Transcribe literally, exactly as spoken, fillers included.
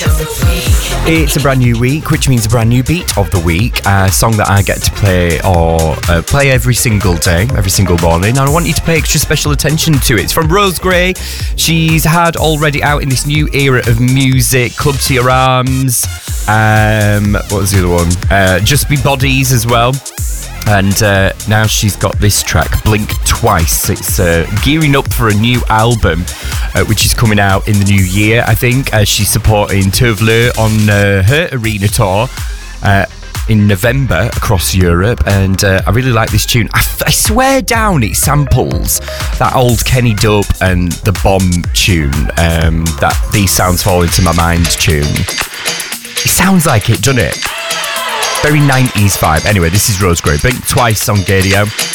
It's a brand new week, which means a brand new beat of the week, a song that I get to play or uh, play every single day, every single morning, and I want you to pay extra special attention to it. It's from Rose Gray. She's had already out in this new era of music, Club to Your Arms, um, what was the other one? Uh, Just Be Bodies as well. And uh, now she's got this track, Blink Twice. It's uh, gearing up for a new album, uh, which is coming out in the new year, I think, as she's supporting Tove Lo on uh, her arena tour uh, in November across Europe. And uh, I really like this tune. I, f- I swear down it samples that old Kenny Dub and the Bomb tune, um, that These Sounds Fall Into My Mind tune. It sounds like it, doesn't it? Very nineties vibe. Anyway, this is Rose Gray. Blink Twice on Gadio.